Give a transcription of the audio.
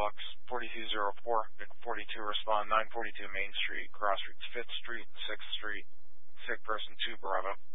Lux 4204, 42 respond 942 Main Street, cross routes 5th Street, 6th Street, sick person 2 Bravo.